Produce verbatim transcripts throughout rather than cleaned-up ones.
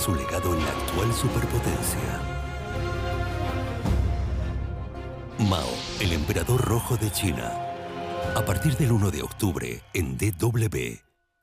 su legado en la actual superpotencia. Mao, el emperador rojo de China. A partir del uno de octubre en D W.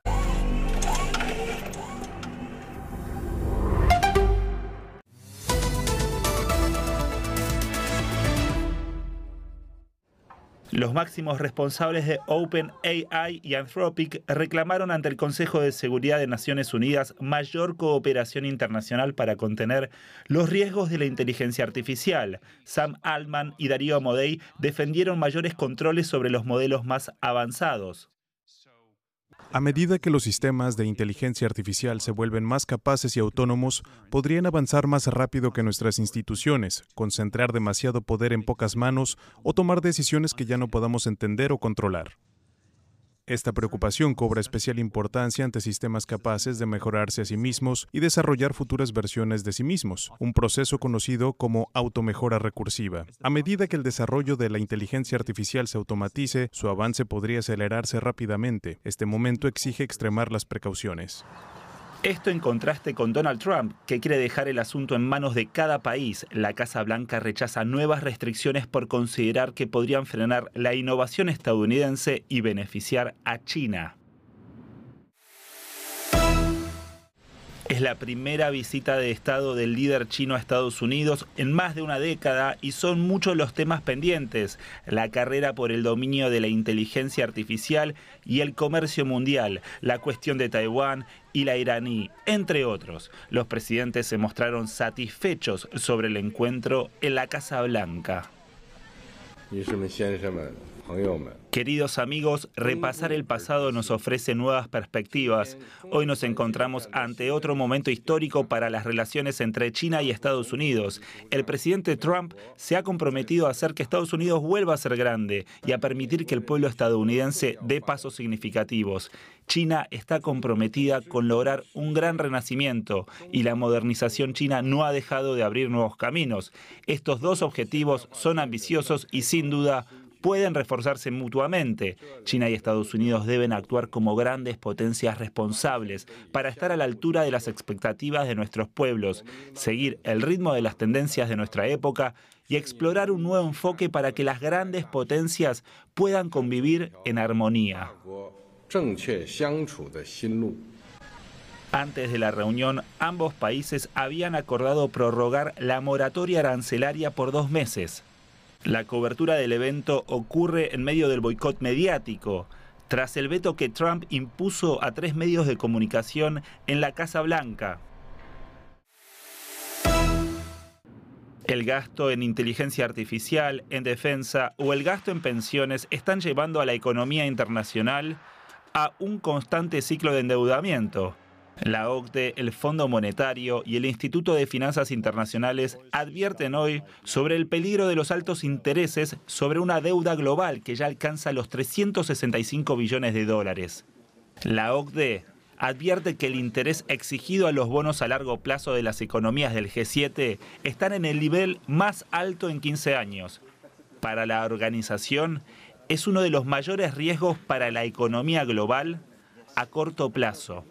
Los máximos responsables de OpenAI y Anthropic reclamaron ante el Consejo de Seguridad de Naciones Unidas mayor cooperación internacional para contener los riesgos de la inteligencia artificial. Sam Altman y Darío Amodei defendieron mayores controles sobre los modelos más avanzados. A medida que los sistemas de inteligencia artificial se vuelven más capaces y autónomos, podrían avanzar más rápido que nuestras instituciones, concentrar demasiado poder en pocas manos o tomar decisiones que ya no podamos entender o controlar. Esta preocupación cobra especial importancia ante sistemas capaces de mejorarse a sí mismos y desarrollar futuras versiones de sí mismos, un proceso conocido como automejora recursiva. A medida que el desarrollo de la inteligencia artificial se automatice, su avance podría acelerarse rápidamente. Este momento exige extremar las precauciones. Esto en contraste con Donald Trump, que quiere dejar el asunto en manos de cada país. La Casa Blanca rechaza nuevas restricciones por considerar que podrían frenar la innovación estadounidense y beneficiar a China. Es la primera visita de Estado del líder chino a Estados Unidos en más de una década y son muchos los temas pendientes: la carrera por el dominio de la inteligencia artificial y el comercio mundial, la cuestión de Taiwán y la iraní, entre otros. Los presidentes se mostraron satisfechos sobre el encuentro en la Casa Blanca. Queridos amigos, repasar el pasado nos ofrece nuevas perspectivas. Hoy nos encontramos ante otro momento histórico para las relaciones entre China y Estados Unidos. El presidente Trump se ha comprometido a hacer que Estados Unidos vuelva a ser grande y a permitir que el pueblo estadounidense dé pasos significativos. China está comprometida con lograr un gran renacimiento y la modernización china no ha dejado de abrir nuevos caminos. Estos dos objetivos son ambiciosos y sin duda pueden reforzarse mutuamente. China y Estados Unidos deben actuar como grandes potencias responsables para estar a la altura de las expectativas de nuestros pueblos, seguir el ritmo de las tendencias de nuestra época y explorar un nuevo enfoque para que las grandes potencias puedan convivir en armonía. Antes de la reunión, ambos países habían acordado prorrogar la moratoria arancelaria por dos meses. La cobertura del evento ocurre en medio del boicot mediático, tras el veto que Trump impuso a tres medios de comunicación en la Casa Blanca. El gasto en inteligencia artificial, en defensa o el gasto en pensiones están llevando a la economía internacional a un constante ciclo de endeudamiento. La O C D E, el Fondo Monetario y el Instituto de Finanzas Internacionales advierten hoy sobre el peligro de los altos intereses sobre una deuda global que ya alcanza los trescientos sesenta y cinco billones de dólares. La O C D E advierte que el interés exigido a los bonos a largo plazo de las economías del G siete están en el nivel más alto en quince años. Para la organización, es uno de los mayores riesgos para la economía global a corto plazo.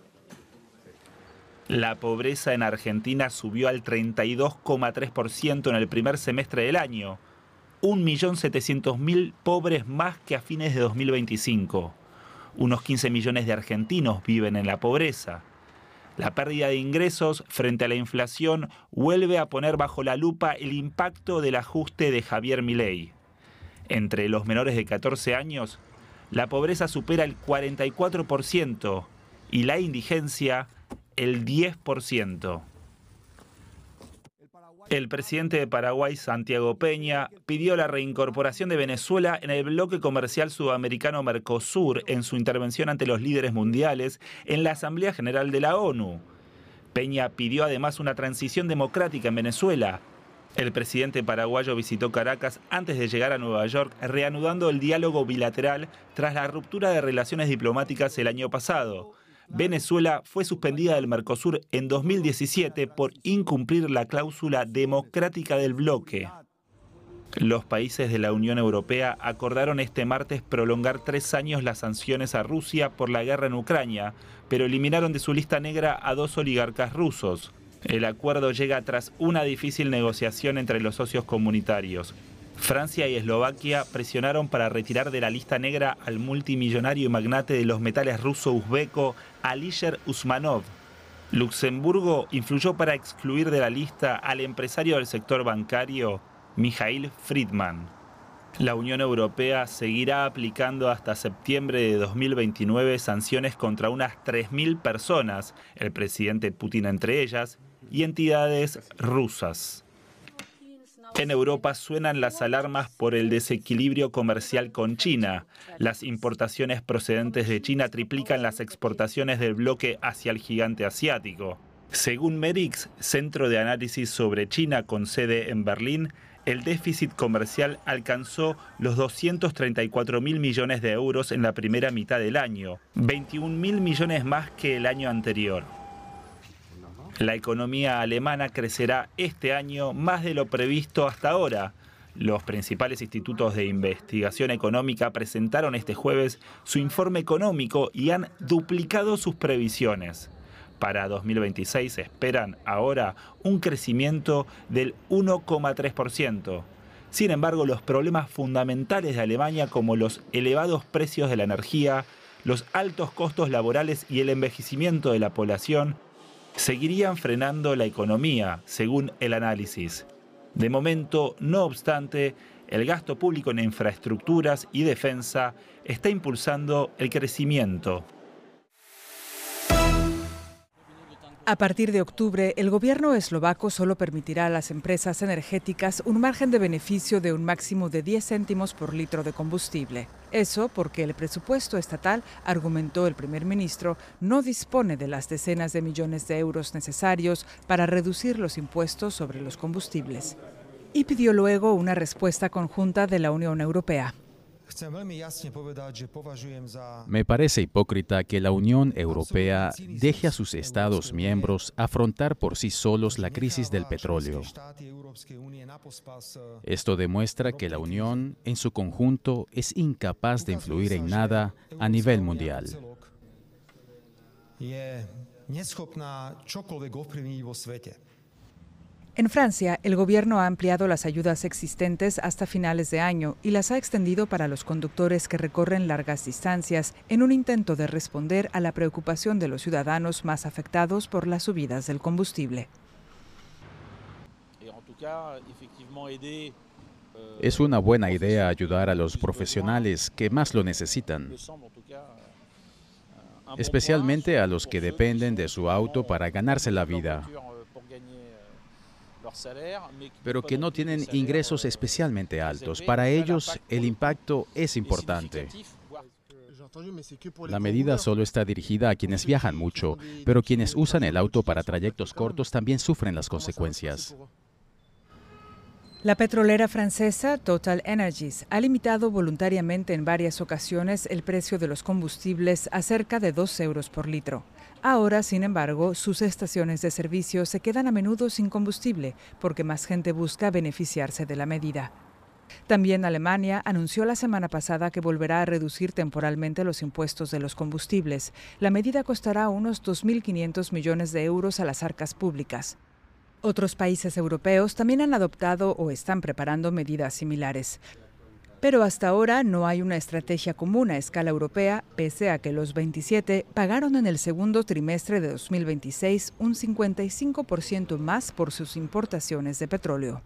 La pobreza en Argentina subió al treinta y dos coma tres por ciento en el primer semestre del año, un millón setecientos mil pobres más que a fines de dos mil veinticinco. Unos quince millones de argentinos viven en la pobreza. La pérdida de ingresos frente a la inflación vuelve a poner bajo la lupa el impacto del ajuste de Javier Milei. Entre los menores de catorce años, la pobreza supera el cuarenta y cuatro por ciento y la indigencia el diez por ciento. El presidente de Paraguay, Santiago Peña, pidió la reincorporación de Venezuela en el bloque comercial sudamericano Mercosur en su intervención ante los líderes mundiales en la Asamblea General de la ONU. Peña pidió además una transición democrática en Venezuela. El presidente paraguayo visitó Caracas antes de llegar a Nueva York, reanudando el diálogo bilateral tras la ruptura de relaciones diplomáticas el año pasado. Venezuela fue suspendida del Mercosur en dos mil diecisiete por incumplir la cláusula democrática del bloque. Los países de la Unión Europea acordaron este martes prolongar tres años las sanciones a Rusia por la guerra en Ucrania, pero eliminaron de su lista negra a dos oligarcas rusos. El acuerdo llega tras una difícil negociación entre los socios comunitarios. Francia y Eslovaquia presionaron para retirar de la lista negra al multimillonario y magnate de los metales ruso-uzbeco Alisher Usmanov. Luxemburgo influyó para excluir de la lista al empresario del sector bancario Michail Friedman. La Unión Europea seguirá aplicando hasta septiembre de dos mil veintinueve sanciones contra unas tres mil personas, el presidente Putin entre ellas, y entidades rusas. En Europa suenan las alarmas por el desequilibrio comercial con China. Las importaciones procedentes de China triplican las exportaciones del bloque hacia el gigante asiático. Según Merix, Centro de Análisis sobre China con sede en Berlín, el déficit comercial alcanzó los doscientos treinta y cuatro mil millones de euros en la primera mitad del año, veintiún mil millones más que el año anterior. La economía alemana crecerá este año más de lo previsto hasta ahora. Los principales institutos de investigación económica presentaron este jueves su informe económico y han duplicado sus previsiones. Para dos mil veintiséis esperan ahora un crecimiento del uno coma tres por ciento. Sin embargo, los problemas fundamentales de Alemania, como los elevados precios de la energía, los altos costos laborales y el envejecimiento de la población, seguirían frenando la economía, según el análisis. De momento, no obstante, el gasto público en infraestructuras y defensa está impulsando el crecimiento. A partir de octubre, el gobierno eslovaco solo permitirá a las empresas energéticas un margen de beneficio de un máximo de diez céntimos por litro de combustible. Eso porque el presupuesto estatal, argumentó el primer ministro, no dispone de las decenas de millones de euros necesarios para reducir los impuestos sobre los combustibles. Y pidió luego una respuesta conjunta de la Unión Europea. Me parece hipócrita que la Unión Europea deje a sus Estados miembros afrontar por sí solos la crisis del petróleo. Esto demuestra que la Unión, en su conjunto, es incapaz de influir en nada a nivel mundial. En Francia, el gobierno ha ampliado las ayudas existentes hasta finales de año y las ha extendido para los conductores que recorren largas distancias en un intento de responder a la preocupación de los ciudadanos más afectados por las subidas del combustible. Es una buena idea ayudar a los profesionales que más lo necesitan, especialmente a los que dependen de su auto para ganarse la vida, pero que no tienen ingresos especialmente altos. Para ellos, el impacto es importante. La medida solo está dirigida a quienes viajan mucho, pero quienes usan el auto para trayectos cortos también sufren las consecuencias. La petrolera francesa Total Energies ha limitado voluntariamente en varias ocasiones el precio de los combustibles a cerca de dos euros por litro. Ahora, sin embargo, sus estaciones de servicio se quedan a menudo sin combustible porque más gente busca beneficiarse de la medida. También Alemania anunció la semana pasada que volverá a reducir temporalmente los impuestos de los combustibles. La medida costará unos dos mil quinientos millones de euros a las arcas públicas. Otros países europeos también han adoptado o están preparando medidas similares. Pero hasta ahora no hay una estrategia común a escala europea, pese a que los veintisiete pagaron en el segundo trimestre de dos mil veintiséis un cincuenta y cinco por ciento más por sus importaciones de petróleo.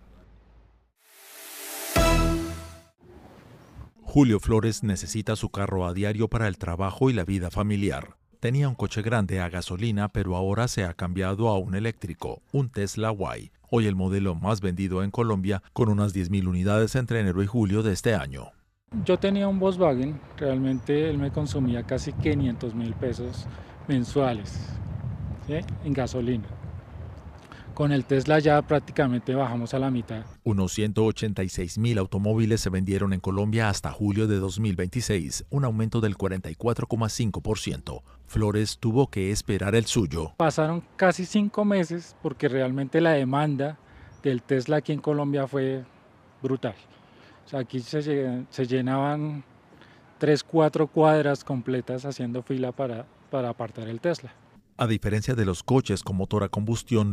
Julio Flores necesita su carro a diario para el trabajo y la vida familiar. Tenía un coche grande a gasolina, pero ahora se ha cambiado a un eléctrico, un Tesla Y. Hoy el modelo más vendido en Colombia, con unas diez mil unidades entre enero y julio de este año. Yo tenía un Volkswagen, realmente él me consumía casi quinientos mil pesos mensuales, ¿sí?, en gasolina. Con el Tesla ya prácticamente bajamos a la mitad. Unos ciento ochenta y seis mil automóviles se vendieron en Colombia hasta julio de dos mil veintiséis, un aumento del cuarenta y cuatro coma cinco por ciento. Flores tuvo que esperar el suyo. Pasaron casi cinco meses porque realmente la demanda del Tesla aquí en Colombia fue brutal. O sea, aquí se, se llenaban tres, cuatro cuadras completas haciendo fila para, para apartar el Tesla. A diferencia de los coches con motor a combustión,